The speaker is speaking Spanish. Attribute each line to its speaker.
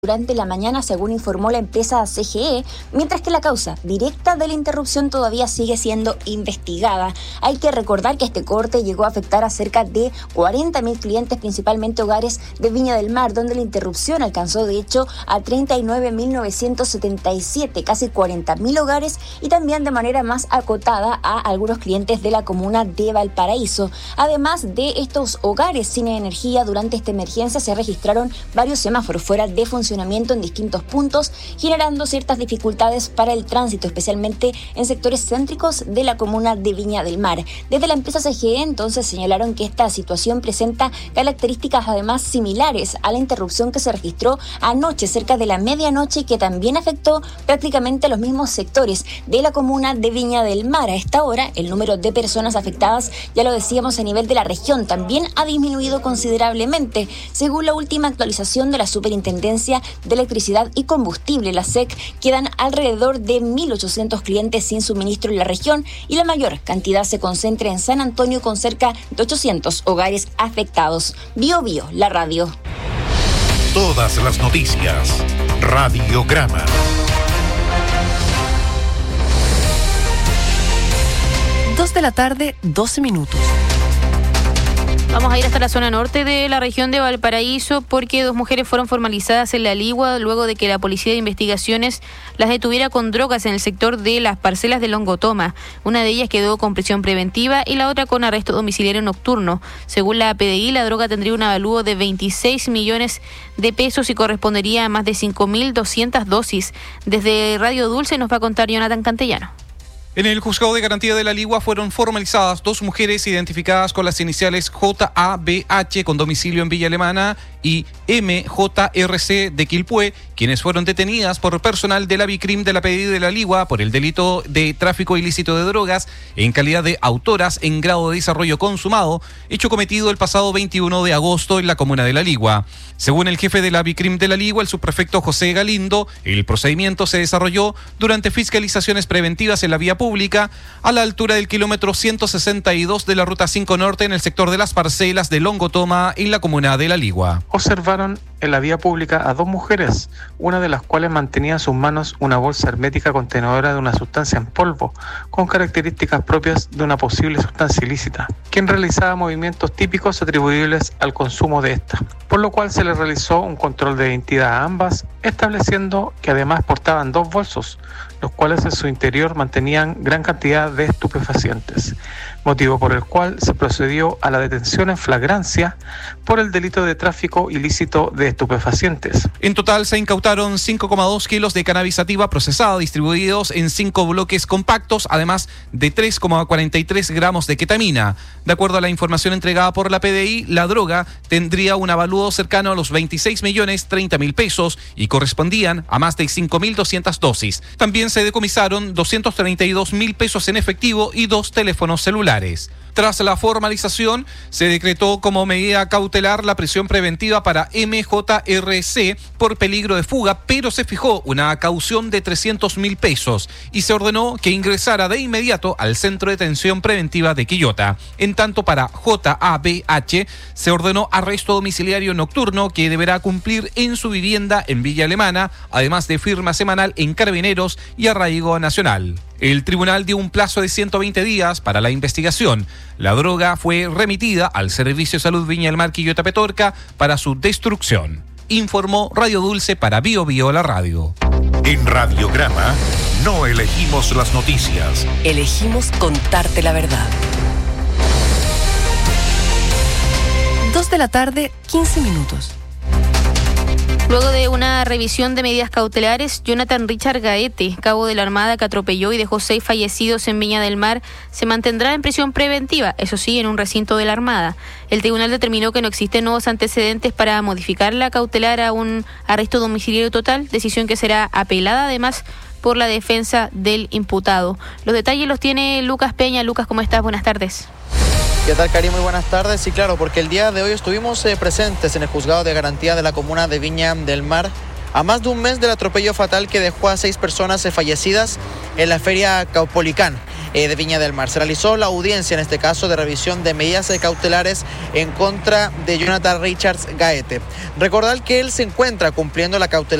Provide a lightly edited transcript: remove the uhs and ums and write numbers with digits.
Speaker 1: durante la mañana, según informó la empresa CGE, mientras que la causa directa de la interrupción todavía sigue siendo investigada. Hay que recordar que este corte llegó a afectar a cerca de 40.000 clientes, principalmente hogares de Viña del Mar, donde la interrupción alcanzó de hecho a 39.977, casi 40.000 hogares, y también de manera más acotada a algunos clientes de la comuna de Valparaíso. Además de estos hogares sin energía, durante esta emergencia se registraron varios semáforos fuera de funcionamiento en distintos puntos, generando ciertas dificultades para el tránsito, especialmente en sectores céntricos de la comuna de Viña del Mar. Desde la empresa CGE entonces señalaron que esta situación presenta características además similares a la interrupción que se registró anoche cerca de la medianoche, y que también afectó prácticamente a los mismos sectores de la comuna de Viña del Mar. A esta hora, el número de personas afectadas, ya lo decíamos, a nivel de la región también ha disminuido considerablemente. Según la última actualización de la Superintendencia de Electricidad y Combustible, la SEC, quedan alrededor de 1.800 clientes sin suministro en la región, y la mayor cantidad se concentra en San Antonio, con cerca de 800 hogares afectados. Bio Bio, la radio.
Speaker 2: Todas las noticias. Radiograma.
Speaker 3: 2:12 p.m.
Speaker 4: Vamos a ir hasta la zona norte de la región de Valparaíso, porque 2 mujeres fueron formalizadas en la Ligua luego de que la Policía de Investigaciones las detuviera con drogas en el sector de las parcelas de Longotoma. Una de ellas quedó con prisión preventiva y la otra con arresto domiciliario nocturno. Según la PDI, la droga tendría un avalúo de 26 millones de pesos y correspondería a más de 5.200 dosis. Desde Radio Dulce nos va a contar Jonathan Cantellano.
Speaker 5: En el juzgado de garantía de la Ligua fueron formalizadas 2 mujeres identificadas con las iniciales JABH, con domicilio en Villa Alemana, y MJRC de Quilpué, quienes fueron detenidas por personal de la Bicrim de la PDI de la Ligua por el delito de tráfico ilícito de drogas en calidad de autoras en grado de desarrollo consumado, hecho cometido el pasado 21 de agosto en la comuna de la Ligua. Según el jefe de la Bicrim de la Ligua, el subprefecto José Galindo, el procedimiento se desarrolló durante fiscalizaciones preventivas en la vía pública a la altura del kilómetro 162 de la Ruta 5 Norte, en el sector de las parcelas de Longotoma, en la comuna de la Ligua.
Speaker 6: Observaron en la vía pública a 2 mujeres, una de las cuales mantenía en sus manos una bolsa hermética contenedora de una sustancia en polvo, con características propias de una posible sustancia ilícita, quien realizaba movimientos típicos atribuibles al consumo de esta, por lo cual se les realizó un control de identidad a ambas, estableciendo que además portaban 2 bolsos, los cuales en su interior mantenían gran cantidad de estupefacientes, motivo por el cual se procedió a la detención en flagrancia por el delito de tráfico ilícito de estupefacientes.
Speaker 5: En total se incautaron 5,2 kilos de cannabis sativa procesada, distribuidos en 5 bloques compactos, además de 3,43 gramos de ketamina. De acuerdo a la información entregada por la PDI, la droga tendría un avalúo cercano a los 26.030.000 pesos y correspondían a más de 5.200 dosis. También se decomisaron 232.000 pesos en efectivo y 2 teléfonos celulares. Tras la formalización, se decretó como medida cautelar la prisión preventiva para MJRC por peligro de fuga, pero se fijó una caución de 300.000 pesos y se ordenó que ingresara de inmediato al Centro de Detención Preventiva de Quillota. En tanto, para JABH se ordenó arresto domiciliario nocturno, que deberá cumplir en su vivienda en Villa Alemana, además de firma semanal en Carabineros y arraigo nacional. El tribunal dio un plazo de 120 días para la investigación. La droga fue remitida al Servicio de Salud Viña del Mar Quillota Petorca para su destrucción. Informó Radio Dulce para Bio Bio, la radio.
Speaker 2: En Radiograma no elegimos las noticias.
Speaker 3: Elegimos contarte la verdad. 2:15 p.m.
Speaker 4: Luego de una revisión de medidas cautelares, Jonathan Richard Gaete, cabo de la Armada que atropelló y dejó 6 fallecidos en Viña del Mar, se mantendrá en prisión preventiva, eso sí, en un recinto de la Armada. El tribunal determinó que no existen nuevos antecedentes para modificar la cautelar a un arresto domiciliario total, decisión que será apelada además por la defensa del imputado. Los detalles los tiene Lucas Peña. Lucas, ¿cómo estás? Buenas tardes.
Speaker 7: ¿Qué tal, Cari? Muy buenas tardes. Sí, claro, porque el día de hoy estuvimos presentes en el juzgado de garantía de la comuna de Viña del Mar a más de un mes del atropello fatal que dejó a 6 personas fallecidas en la feria Caupolicán. de Viña del Mar. Se realizó la audiencia, en este caso, de revisión de medidas cautelares en contra de Jonathan Richards Gaete. Recordar que él se encuentra cumpliendo la cautelar